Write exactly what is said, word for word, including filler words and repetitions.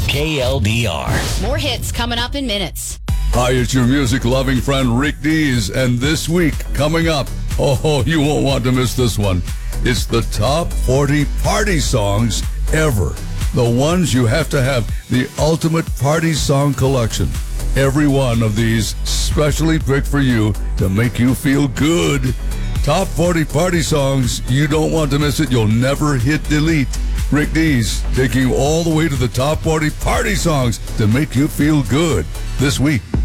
K L D R. More hits coming up in minutes. Hi, it's your music-loving friend Rick Dees, and this week, coming up, oh, you won't want to miss this one. It's the top forty party songs ever. The ones you have to have, the ultimate party song collection. Every one of these specially picked for you to make you feel good. Top forty party songs, you don't want to miss it. You'll never hit delete. Rick Dees taking you all the way to the top forty party songs to make you feel good this week.